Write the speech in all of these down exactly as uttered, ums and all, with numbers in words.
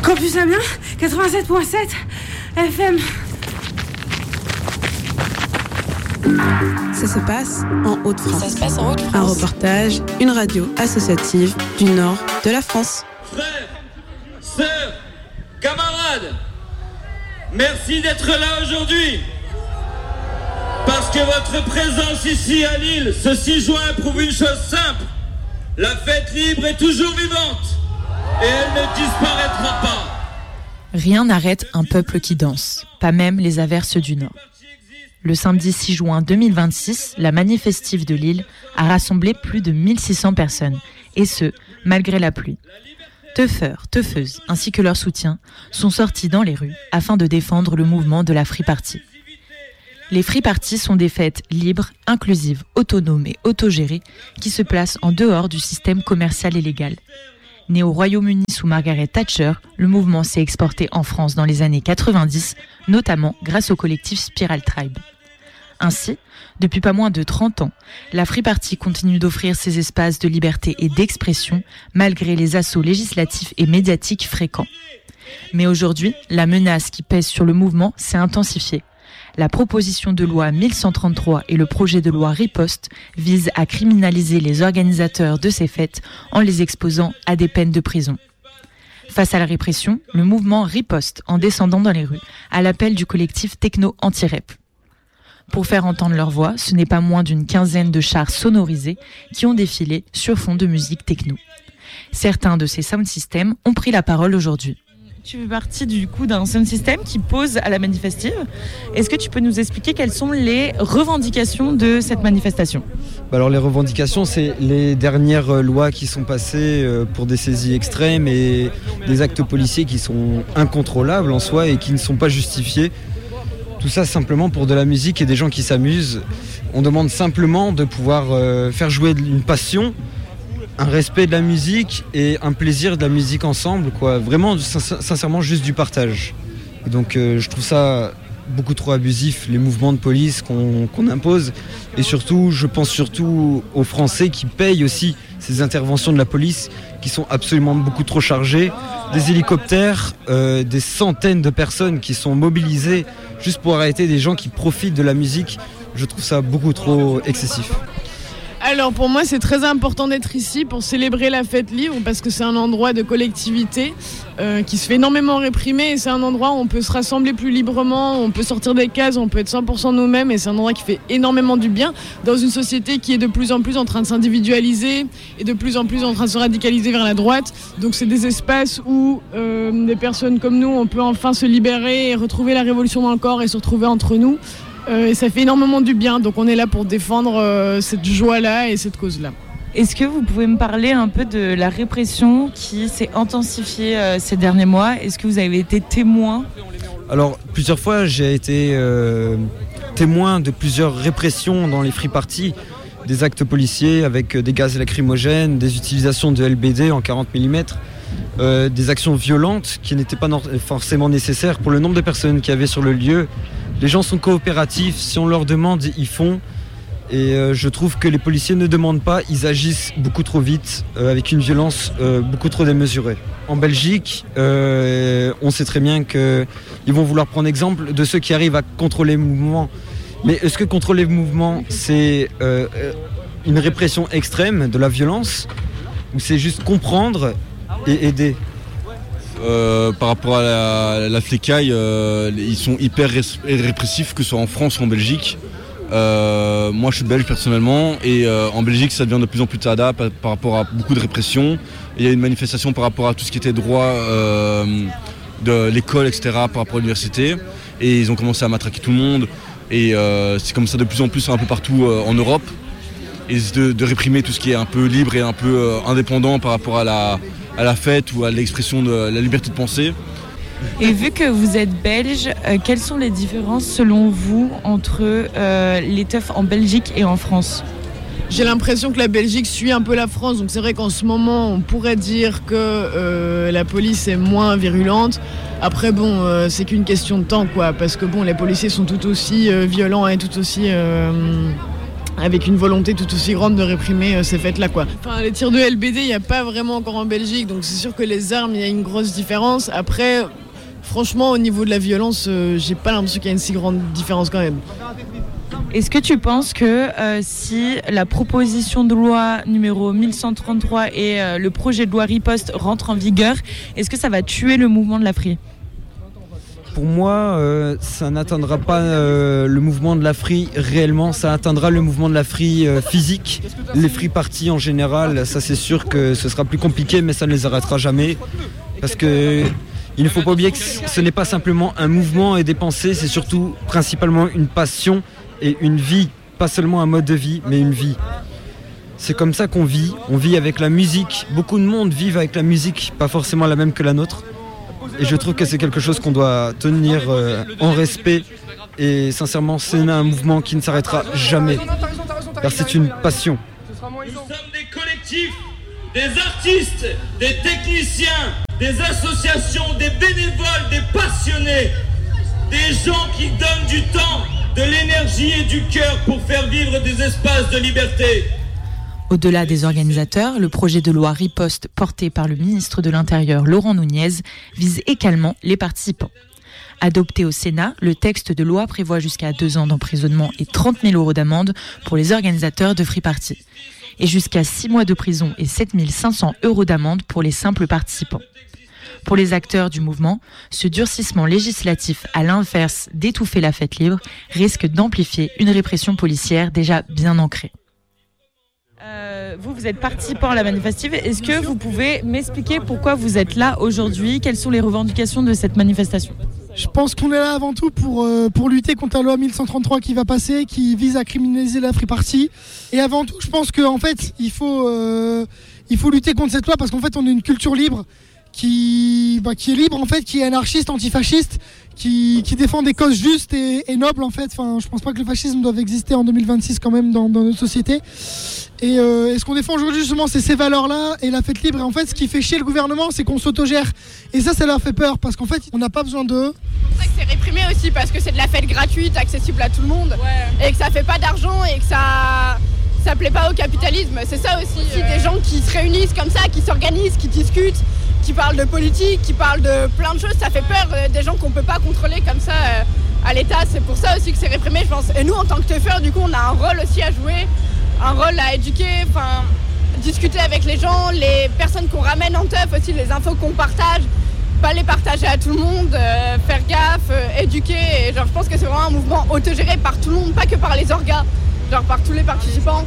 Campus Amiens, quatre-vingt-sept virgule sept F M. Ça se passe en Hauts-de-France. Ça se passe en Hauts-de-France. Un reportage, une radio associative du nord de la France. Frères, sœurs, camarades, merci d'être là aujourd'hui. Parce que votre présence ici à Lille, ce six juin, prouve une chose simple. La fête libre est toujours vivante et elle ne disparaîtra pas. Rien n'arrête un peuple qui danse, pas même les averses du Nord. Le samedi six juin deux mille vingt-six, la manifestive de Lille a rassemblé plus de mille six cents personnes, et ce, malgré la pluie. Teufeurs, teufeuses, ainsi que leurs soutiens, sont sortis dans les rues afin de défendre le mouvement de la Free Party. Les Free Party sont des fêtes libres, inclusives, autonomes et autogérées qui se placent en dehors du système commercial et légal. Né au Royaume-Uni sous Margaret Thatcher, le mouvement s'est exporté en France dans les années quatre-vingt-dix, notamment grâce au collectif Spiral Tribe. Ainsi, depuis pas moins de trente ans, la Free Party continue d'offrir ses espaces de liberté et d'expression malgré les assauts législatifs et médiatiques fréquents. Mais aujourd'hui, la menace qui pèse sur le mouvement s'est intensifiée. La proposition de loi mille cent trente-trois et le projet de loi Riposte visent à criminaliser les organisateurs de ces fêtes en les exposant à des peines de prison. Face à la répression, le mouvement riposte en descendant dans les rues à l'appel du collectif Techno Anti-Rep. Pour faire entendre leur voix, ce n'est pas moins d'une quinzaine de chars sonorisés qui ont défilé sur fond de musique techno. Certains de ces sound systems ont pris la parole aujourd'hui. Tu fais partie du coup d'un sound system qui pose à la manifestive. Est-ce que tu peux nous expliquer quelles sont les revendications de cette manifestation ? Alors les revendications, c'est les dernières lois qui sont passées pour des saisies extrêmes et des actes policiers qui sont incontrôlables en soi et qui ne sont pas justifiés. Tout ça simplement pour de la musique et des gens qui s'amusent. On demande simplement de pouvoir faire jouer une passion, un respect de la musique et un plaisir de la musique ensemble, quoi. Vraiment, sincèrement, juste du partage. Et donc, euh, je trouve ça beaucoup trop abusif, les mouvements de police qu'on, qu'on impose. Et surtout, je pense surtout aux Français qui payent aussi ces interventions de la police, qui sont absolument beaucoup trop chargées. Des hélicoptères, euh, des centaines de personnes qui sont mobilisées juste pour arrêter des gens qui profitent de la musique. Je trouve ça beaucoup trop excessif. Alors pour moi c'est très important d'être ici pour célébrer la fête libre parce que c'est un endroit de collectivité euh, qui se fait énormément réprimer et c'est un endroit où on peut se rassembler plus librement, on peut sortir des cases, on peut être cent pour cent nous-mêmes et c'est un endroit qui fait énormément du bien dans une société qui est de plus en plus en train de s'individualiser et de plus en plus en train de se radicaliser vers la droite. Donc c'est des espaces où euh, des personnes comme nous on peut enfin se libérer et retrouver la révolution dans le corps et se retrouver entre nous. Euh, et ça fait énormément du bien, donc on est là pour défendre euh, cette joie-là et cette cause-là. Est-ce que vous pouvez me parler un peu de la répression qui s'est intensifiée euh, ces derniers mois ? Est-ce que vous avez été témoin ? Alors, plusieurs fois, j'ai été euh, témoin de plusieurs répressions dans les Free Party, des actes policiers avec des gaz lacrymogènes, des utilisations de L B D en quarante millimètres, euh, des actions violentes qui n'étaient pas no- forcément nécessaires pour le nombre de personnes qu'il y avait sur le lieu. Les gens sont coopératifs, si on leur demande, ils font. Et euh, je trouve que les policiers ne demandent pas, ils agissent beaucoup trop vite, euh, avec une violence euh, beaucoup trop démesurée. En Belgique, euh, on sait très bien qu'ils vont vouloir prendre exemple de ceux qui arrivent à contrôler le mouvement. Mais est-ce que contrôler le mouvement, c'est euh, une répression extrême de la violence ? Ou c'est juste comprendre et aider ? Euh, par rapport à la, la flicaille, euh, ils sont hyper répressifs, que ce soit en France ou en Belgique. Euh, moi je suis belge personnellement et euh, en Belgique ça devient de plus en plus tada par, par rapport à beaucoup de répression. Il y a une manifestation par rapport à tout ce qui était droit euh, de l'école, et cetera, par rapport à l'université. Et ils ont commencé à matraquer tout le monde. Et euh, c'est comme ça de plus en plus un peu partout euh, en Europe. Et de, de réprimer tout ce qui est un peu libre et un peu euh, indépendant par rapport à la... à la fête ou à l'expression de la liberté de penser. Et vu que vous êtes belge, euh, quelles sont les différences selon vous entre euh, les teufs en Belgique et en France ? J'ai l'impression que la Belgique suit un peu la France, donc c'est vrai qu'en ce moment on pourrait dire que euh, la police est moins virulente. Après bon, euh, c'est qu'une question de temps quoi, parce que bon, les policiers sont tout aussi euh, violents et tout aussi... Euh, avec une volonté tout aussi grande de réprimer euh, ces fêtes-là, quoi. Enfin, les tirs de L B D, il n'y a pas vraiment encore en Belgique, donc c'est sûr que les armes, il y a une grosse différence. Après, franchement, au niveau de la violence, euh, j'ai pas l'impression qu'il y a une si grande différence quand même. Est-ce que tu penses que euh, si la proposition de loi numéro mille cent trente-trois et euh, le projet de loi Riposte rentrent en vigueur, est-ce que ça va tuer le mouvement de la Free ? Pour moi, euh, ça n'atteindra pas euh, le mouvement de la Free réellement, ça atteindra le mouvement de la Free euh, physique. Les Free Parties en général, ça c'est sûr que ce sera plus compliqué, mais ça ne les arrêtera jamais. Parce que il ne faut pas oublier que ce n'est pas simplement un mouvement et des pensées, c'est surtout principalement une passion et une vie, pas seulement un mode de vie, mais une vie. C'est comme ça qu'on vit, on vit avec la musique. Beaucoup de monde vivent avec la musique, pas forcément la même que la nôtre. Et je trouve que c'est quelque chose qu'on doit tenir euh, en respect. Et sincèrement, c'est un mouvement qui ne s'arrêtera jamais, car c'est une passion. Nous sommes des collectifs, des artistes, des techniciens, des associations, des bénévoles, des passionnés, des gens qui donnent du temps, de l'énergie et du cœur pour faire vivre des espaces de liberté. Au-delà des organisateurs, le projet de loi Riposte porté par le ministre de l'Intérieur Laurent Nunez vise également les participants. Adopté au Sénat, le texte de loi prévoit jusqu'à deux ans d'emprisonnement et trente mille euros d'amende pour les organisateurs de Free Party, et jusqu'à six mois de prison et sept mille cinq cents euros d'amende pour les simples participants. Pour les acteurs du mouvement, ce durcissement législatif, à l'inverse d'étouffer la fête libre, risque d'amplifier une répression policière déjà bien ancrée. Euh, vous, vous êtes participant à la manifestive. Est-ce que vous pouvez m'expliquer pourquoi vous êtes là aujourd'hui ? Quelles sont les revendications de cette manifestation ? Je pense qu'on est là avant tout pour, euh, pour lutter contre la loi mille cent trente-trois qui va passer, qui vise à criminaliser la Free Party. Et avant tout, je pense qu'en fait, il faut, euh, il faut lutter contre cette loi parce qu'en fait, on est une culture libre. Qui, bah, qui est libre en fait, qui est anarchiste, antifasciste, qui, qui défend des causes justes et, et nobles en fait. Enfin, je pense pas que le fascisme doive exister en deux mille vingt-six quand même dans, dans notre société. Et, euh, et ce qu'on défend aujourd'hui justement, c'est ces valeurs-là et la fête libre. Et en fait, ce qui fait chier le gouvernement, c'est qu'on s'autogère. Et ça, ça leur fait peur parce qu'en fait, on n'a pas besoin d'eux. C'est pour ça que c'est réprimé aussi parce que c'est de la fête gratuite, accessible à tout le monde, ouais. Et que ça fait pas d'argent et que ça. Ça plaît pas au capitalisme, c'est ça aussi. aussi euh... Des gens qui se réunissent comme ça, qui s'organisent, qui discutent, qui parlent de politique, qui parlent de plein de choses, ça fait peur, euh, des gens qu'on peut pas contrôler comme ça euh, à l'État. C'est pour ça aussi que c'est réprimé, je pense. Et nous, en tant que teufeurs, du coup, on a un rôle aussi à jouer, un rôle à éduquer, enfin, discuter avec les gens, les personnes qu'on ramène en teuf aussi, les infos qu'on partage, pas les partager à tout le monde, euh, faire gaffe, euh, éduquer. Et genre, je pense que c'est vraiment un mouvement autogéré par tout le monde, pas que par les orgas. Genre par tous les participants.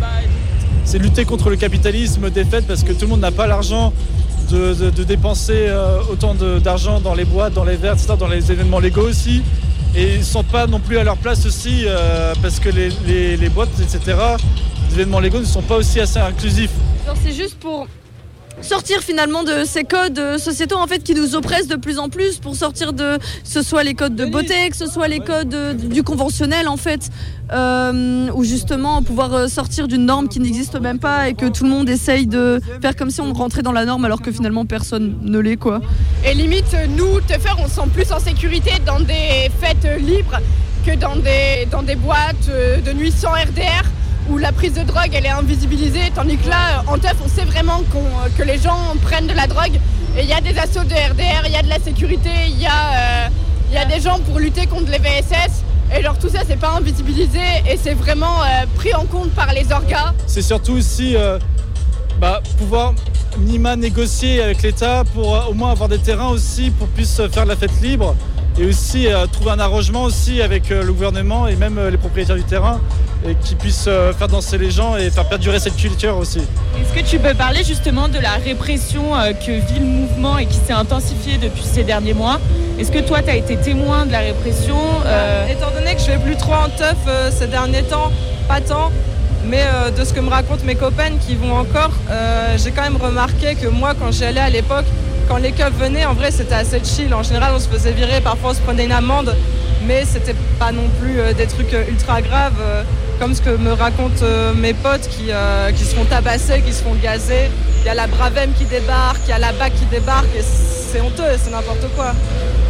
C'est lutter contre le capitalisme des fêtes parce que tout le monde n'a pas l'argent de, de, de dépenser euh, autant de, d'argent dans les boîtes, dans les verres, et cetera, dans les événements légaux aussi. Et ils ne sont pas non plus à leur place aussi euh, parce que les, les, les boîtes, et cetera, les événements légaux ne sont pas aussi assez inclusifs. Genre c'est juste pour sortir finalement de ces codes sociétaux en fait qui nous oppressent de plus en plus, pour sortir de que ce soit les codes de beauté, que ce soit les codes de, du conventionnel en fait, euh, ou justement pouvoir sortir d'une norme qui n'existe même pas et que tout le monde essaye de faire comme si on rentrait dans la norme alors que finalement personne ne l'est quoi. Et limite nous teufeurs on se sent plus en sécurité dans des fêtes libres que dans des, dans des boîtes de nuit sans R D R où la prise de drogue elle est invisibilisée, tandis que là en teuf on sait vraiment qu'on, que les gens prennent de la drogue et il y a des assauts de R D R, il y a de la sécurité, il y, euh, y a des gens pour lutter contre les V S S et genre tout ça c'est pas invisibilisé et c'est vraiment euh, pris en compte par les orgas. C'est surtout aussi euh, bah, pouvoir minima négocier avec l'État pour euh, au moins avoir des terrains aussi pour puisse faire de la fête libre et aussi euh, trouver un arrangement aussi avec euh, le gouvernement et même euh, les propriétaires du terrain et qui puissent euh, faire danser les gens et faire perdurer cette culture aussi. Est-ce que tu peux parler justement de la répression euh, que vit le mouvement et qui s'est intensifiée depuis ces derniers mois ? Est-ce que toi tu as été témoin de la répression euh... Étant donné que je vais plus trop en teuf euh, ces derniers temps, pas tant, mais euh, de ce que me racontent mes copaines qui vont encore, euh, j'ai quand même remarqué que moi quand j'y allais à l'époque, quand les keufs venaient, en vrai c'était assez chill. En général on se faisait virer, parfois on se prenait une amende, mais c'était pas non plus euh, des trucs euh, ultra graves, euh, comme ce que me racontent euh, mes potes qui, euh, qui se font tabasser, qui se font gazer. Il y a la Bravem qui débarque, il y a la B A C qui débarque, et c'est honteux, c'est n'importe quoi. Pas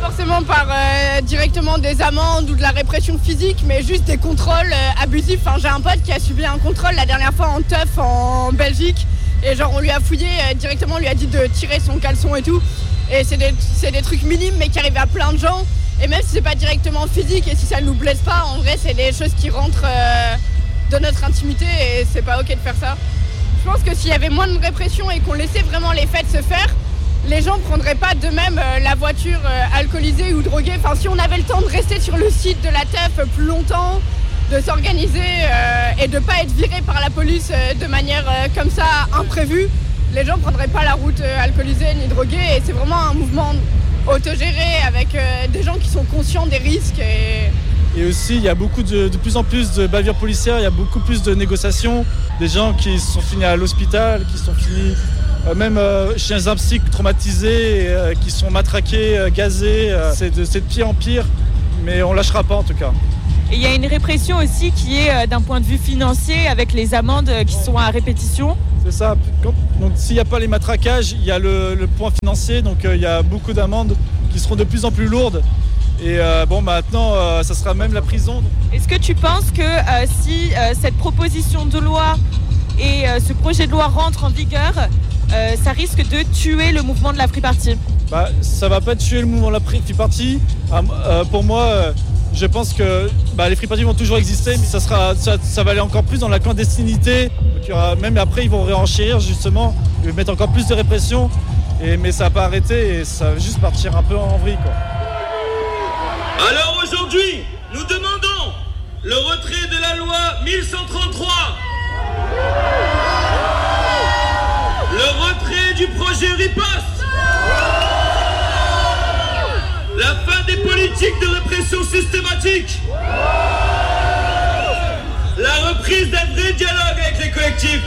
forcément par euh, directement des amendes ou de la répression physique, mais juste des contrôles euh, abusifs. Enfin, j'ai un pote qui a subi un contrôle la dernière fois en teuf en Belgique, et genre on lui a fouillé euh, directement, on lui a dit de tirer son caleçon et tout. Et c'est des, c'est des trucs minimes mais qui arrivent à plein de gens. Et même si c'est pas directement physique et si ça ne nous blesse pas, en vrai c'est des choses qui rentrent euh, de notre intimité et c'est pas ok de faire ça. Je pense que s'il y avait moins de répression et qu'on laissait vraiment les fêtes se faire, les gens prendraient pas de même euh, la voiture euh, alcoolisée ou droguée. Enfin, si on avait le temps de rester sur le site de la teuf plus longtemps, de s'organiser euh, et de pas être viré par la police euh, de manière euh, comme ça imprévue, les gens prendraient pas la route euh, alcoolisée ni droguée. Et c'est vraiment un mouvement autogéré avec euh, des gens qui sont conscients des risques. Et... Et aussi, il y a beaucoup de, de plus en plus de bavures policières, il y a beaucoup plus de négociations, des gens qui sont finis à l'hôpital, qui sont finis euh, même euh, chez un psy traumatisés, euh, qui sont matraqués, euh, gazés. Euh, c'est, de, c'est de pire en pire, mais on lâchera pas en tout cas. Et il y a une répression aussi qui est euh, d'un point de vue financier avec les amendes euh, qui sont à répétition. C'est ça. Quand, donc s'il n'y a pas les matraquages, il y a le, le point financier, donc euh, il y a beaucoup d'amendes qui seront de plus en plus lourdes. Et euh, bon, maintenant, euh, ça sera même la prison. Est-ce que tu penses que euh, si euh, cette proposition de loi et euh, ce projet de loi rentrent en vigueur, euh, ça risque de tuer le mouvement de la Free Party ? Bah, ça va pas tuer le mouvement de la Free Party. Ah, euh, pour moi, euh, je pense que bah, les Free Party vont toujours exister, mais ça, sera, ça, ça va aller encore plus dans la clandestinité. Donc, il y aura, même après, ils vont réenchérir justement, ils vont mettre encore plus de répression. Et, mais ça va pas arrêter et ça va juste partir un peu en vrille, quoi. Alors aujourd'hui, nous demandons le retrait de la loi mille cent trente-trois, le retrait du projet Riposte, la fin des politiques de répression systématique, la reprise d'un vrai dialogue avec les collectifs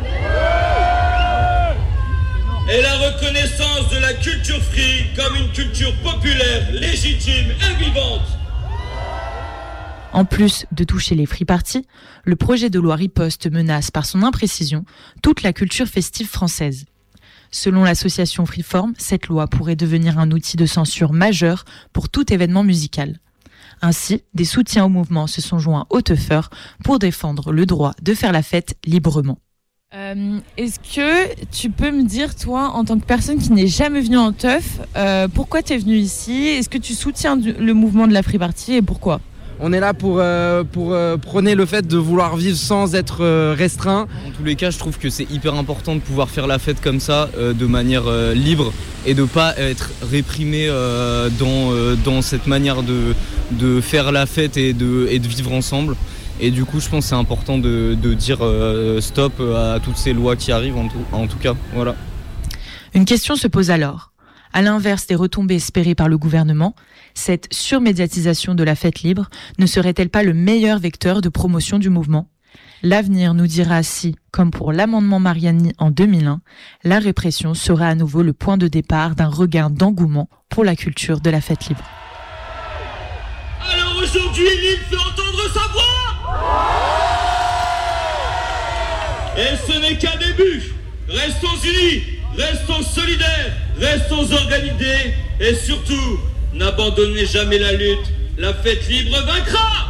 et la reconnaissance de la culture free comme une culture populaire, légitime et vivante. En plus de toucher les Free Party, le projet de loi Riposte menace par son imprécision toute la culture festive française. Selon l'association Freeform, cette loi pourrait devenir un outil de censure majeur pour tout événement musical. Ainsi, des soutiens au mouvement se sont joints aux teufeurs pour défendre le droit de faire la fête librement. Euh, est-ce que tu peux me dire, toi, en tant que personne qui n'est jamais venue en teuf, euh, pourquoi tu es venue ici ? Est-ce que tu soutiens du, le mouvement de la Free Party et pourquoi ? On est là pour, euh, pour euh, prôner le fait de vouloir vivre sans être euh, restreint. En tous les cas, je trouve que c'est hyper important de pouvoir faire la fête comme ça, euh, de manière euh, libre et de ne pas être réprimé euh, dans, euh, dans cette manière de, de faire la fête et de, et de vivre ensemble. Et du coup, je pense que c'est important de, de dire euh, stop à toutes ces lois qui arrivent, en tout, en tout cas. Voilà. Une question se pose alors. À l'inverse des retombées espérées par le gouvernement, cette surmédiatisation de la fête libre ne serait-elle pas le meilleur vecteur de promotion du mouvement ? L'avenir nous dira si, comme pour l'amendement Mariani en deux mille un, la répression sera à nouveau le point de départ d'un regain d'engouement pour la culture de la fête libre. Alors aujourd'hui, l'île fait entendre sa voix ! Et ce n'est qu'un début. Restons unis, restons solidaires, restons organisés et surtout, n'abandonnez jamais la lutte. La fête libre vaincra.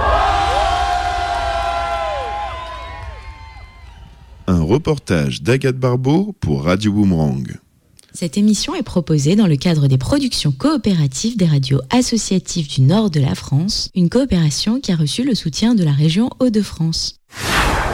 Un reportage d'Agathe Barbeau pour Radio Boomerang. Cette émission est proposée dans le cadre des productions coopératives des radios associatives du nord de la France, une coopération qui a reçu le soutien de la région Hauts-de-France.